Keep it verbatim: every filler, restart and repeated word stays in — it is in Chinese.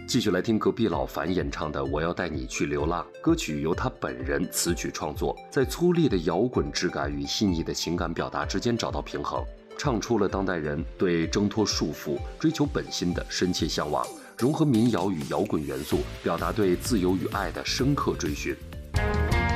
继续来听隔壁老樊演唱的《我要带你去流浪》，歌曲由他本人词曲创作，在粗粝的摇滚质感与细腻的情感表达之间找到平衡，唱出了当代人对挣脱束缚、追求本心的深切向往，融合民谣与摇滚元素，表达对自由与爱的深刻追寻。